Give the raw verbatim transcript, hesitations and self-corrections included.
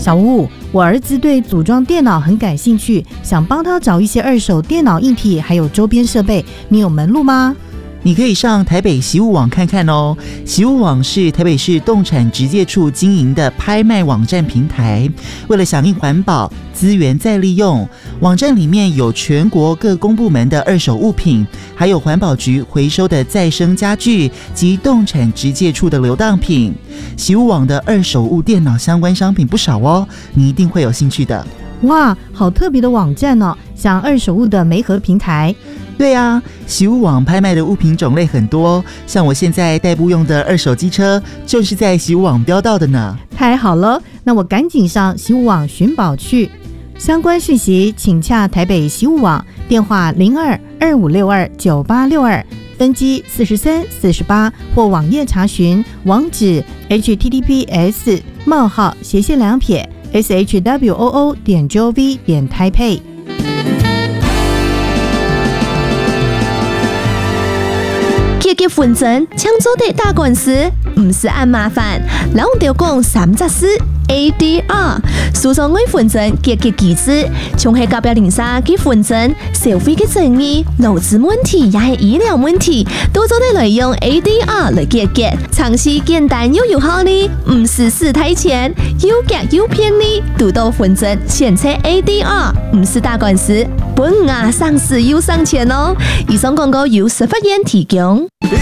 小吴，我儿子对组装电脑很感兴趣，想帮他找一些二手电脑硬体还有周边设备，你有门路吗？ 你可以上台北习物网看看哦。习物网是台北市动产直介处经营的拍卖网站平台，为了响应环保、资源再利用，网站里面有全国各公部门的二手物品，还有环保局回收的再生家具及动产直介处的流当品。习物网的二手物电脑相关商品不少哦，你一定会有兴趣的。 哇，好特别的网站哦，像二手物的媒合平台。 对啊，习物网拍卖的物品种类很多，像我现在代步用的二手机车就是在习物网标到的呢。 太好了，那我赶紧上习物网寻宝去。相关讯息请洽台北习物网，电话零二二五六二九八六二，分机四十三四十八，或网页查询，网址 h t t p s 冒号斜线两撇 s h w o o 点 g o v 点台北。 结结婚证，抢走的打官司，唔是按麻烦，咱就讲三十四 A D R， 诉讼为婚证结结机制，从系隔壁邻舍结婚证，社会嘅争议、劳资问题也系医疗问题，都做得来用 A D R 来结结，尝试简单又有效率，唔是死太钱，又结又便利，读到婚证前测 A D R， 唔是打官司，本啊上市又上钱哦。以上广告由司法院提供。